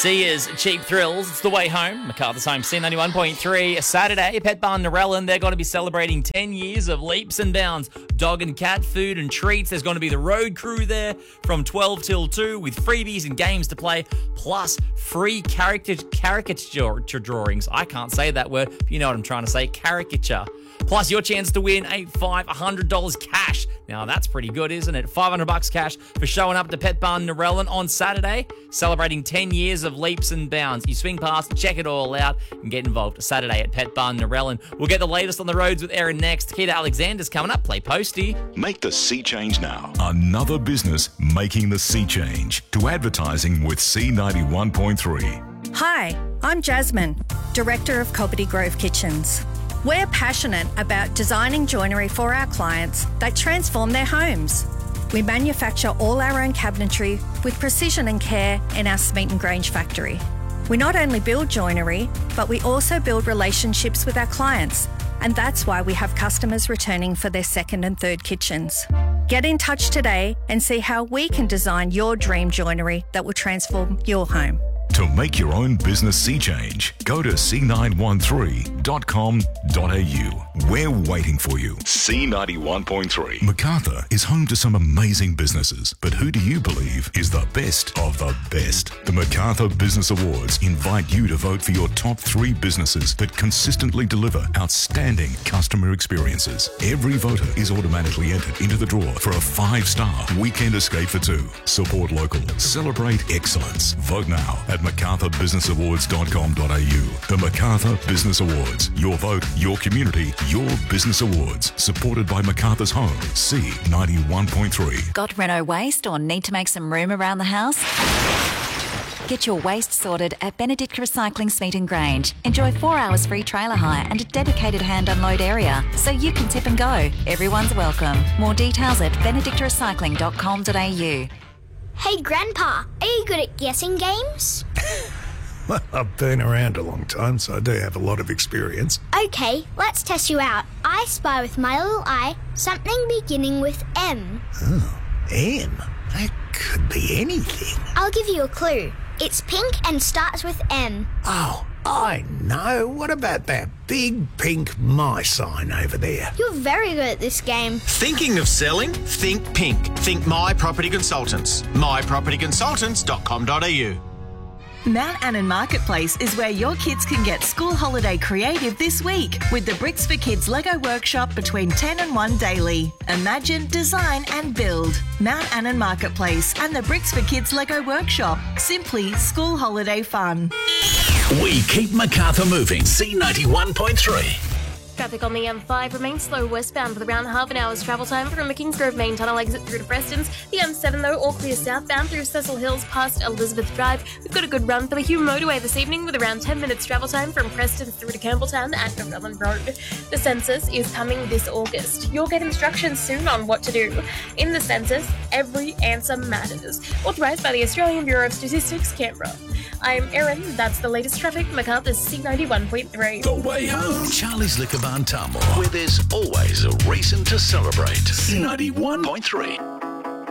Sia's Cheap Thrills. It's the way home. MacArthur's Home, C91.3. Saturday, Pet Barn Narellan. They're going to be celebrating 10 years of leaps and bounds. Dog and cat food and treats. There's going to be the road crew there from 12 till 2 with freebies and games to play, plus free caricature drawings. I can't say that word, but you know what I'm trying to say. Caricature. Plus your chance to win $100 cash. Now that's pretty good, isn't it? $500 cash for showing up to Pet Barn Narellan on Saturday, celebrating 10 years of leaps and bounds. You swing past, check it all out, and get involved. Saturday at Pet Barn Narellan. We'll get the latest on the roads with Erin next. Keita Alexander's coming up. Play Posty. Make the sea change now. Another business making the sea change to advertising with C91.3. Hi, I'm Jasmine, Director of Cobbitty Grove Kitchens. We're passionate about designing joinery for our clients that transform their homes. We manufacture all our own cabinetry with precision and care in our Smeaton Grange factory. We not only build joinery, but we also build relationships with our clients, and that's why we have customers returning for their second and third kitchens. Get in touch today and see how we can design your dream joinery that will transform your home. To make your own business sea change, go to c913.com.au. We're waiting for you. C91.3. MacArthur is home to some amazing businesses, but who do you believe is the best of the best? The MacArthur Business Awards invite you to vote for your top 3 businesses that consistently deliver outstanding customer experiences. Every voter is automatically entered into the draw for a 5-star weekend escape for 2. Support local. Celebrate excellence. Vote now at macarthurbusinessawards.com.au. The MacArthur Business Awards. Your vote, your community, your business awards. Supported by MacArthur's Home, C91.3. Got Renault waste or need to make some room around the house? Get your waste sorted at Benedict Recycling Smeaton Grange. Enjoy 4 hours free trailer hire and a dedicated hand unload area, so you can tip and go. Everyone's welcome. More details at benedictrecycling.com.au. Hey, Grandpa, are you good at guessing games? Well, I've been around a long time, so I do have a lot of experience. Okay, let's test you out. I spy with my little eye something beginning with M. Oh, M? That could be anything. I'll give you a clue. It's pink and starts with M. Oh, I know. What about that big pink My sign over there? You're very good at this game. Thinking of selling? Think pink. Think My Property Consultants. mypropertyconsultants.com.au. Mount Annan Marketplace is where your kids can get school holiday creative this week with the Bricks for Kids Lego workshop between 10 and 1 daily. Imagine, design and build. Mount Annan Marketplace and the Bricks for Kids Lego workshop. Simply school holiday fun. We keep MacArthur moving. C91.3. Traffic on the M5 remains slow westbound with around half an hour's travel time from the Kingsgrove main tunnel exit through to Preston's. The M7 though, all clear southbound through Cecil Hills past Elizabeth Drive. We've got a good run for the Hume motorway this evening with around 10 minutes travel time from Preston through to Campbelltown and Narellan Road. The census is coming this August. You'll get instructions soon on what to do. In the census, every answer matters. Authorised by the Australian Bureau of Statistics, Canberra. I'm Erin, that's the latest traffic, MacArthur's C91.3. The way home. Charlie's Liquor Barn Tamworth, where there's always a reason to celebrate. C91.3.